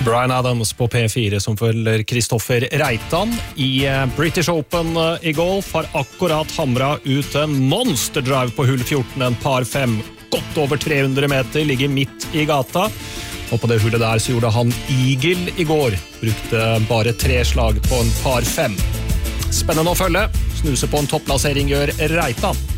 Bryan Adams på P4 som følger Kristoffer Reitan i British Open i golf har akkurat hamret ut en monsterdrive på hull 14, en par 5, godt over 300 meter, ligger midt i gata. Og på det hullet der så gjorde han eagle i går, brukte bare 3 slag på en par 5. Spennende å følge, snuse på en topplassering gjør Reitan.